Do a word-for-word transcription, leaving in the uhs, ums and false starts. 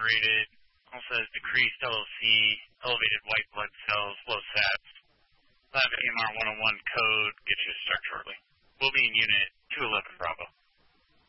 separated. Also has decreased L O C, elevated white blood cells, low S A Ts. Lab A M R one oh one code. Get you to start shortly. We'll be in Unit two eleven Bravo.